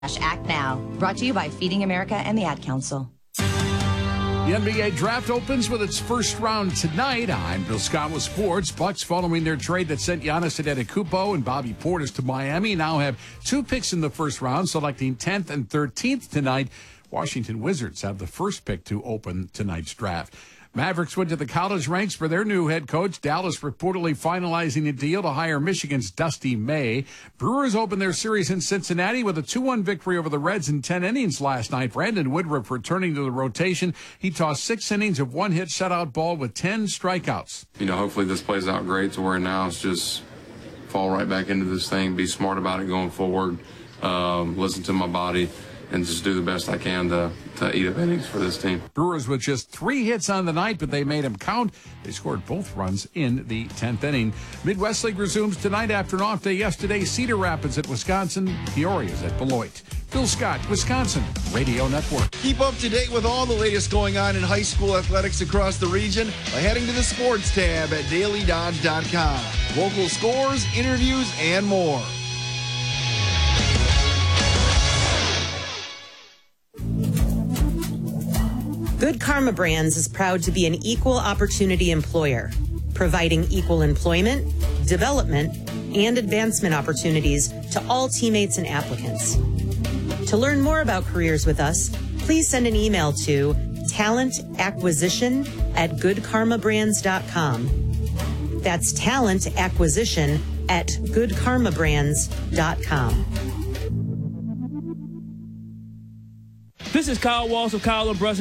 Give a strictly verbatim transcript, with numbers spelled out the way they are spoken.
Act Now. Brought to you by Feeding America and the Ad Council. The N B A draft opens with its first round tonight. I'm Bill Scott with sports. Bucks, following their trade that sent Giannis Antetokounmpo and Bobby Portis to Miami, now have two picks in the first round, selecting tenth and thirteenth tonight. Washington Wizards have the first pick to open tonight's draft. Mavericks went to the college ranks for their new head coach. Dallas reportedly finalizing a deal to hire Michigan's Dusty May. Brewers opened their series in Cincinnati with a two one victory over the Reds in ten innings last night. Brandon Woodruff returning to the rotation. He tossed six innings of one-hit shutout ball with ten strikeouts. You know, hopefully this plays out great to where now it's just fall right back into this thing, be smart about it going forward, um, listen to my body, and just do the best I can to, to eat up innings for this team. Brewers with just three hits on the night, but they made them count. They scored both runs in the tenth inning. Midwest League resumes tonight after an off day yesterday. Cedar Rapids at Wisconsin, Peoria's at Beloit. Bill Scott, Wisconsin Radio Network. Keep up to date with all the latest going on in high school athletics across the region by heading to the sports tab at daily dodge dot com. Local scores, interviews, and more. Good Karma Brands is proud to be an equal opportunity employer, providing equal employment, development, and advancement opportunities to all teammates and applicants. To learn more about careers with us, please send an email to talent acquisition at good karma brands dot com. That's talent acquisition at good karma brands dot com. This is Kyle Walsh of Kyle and Brunson.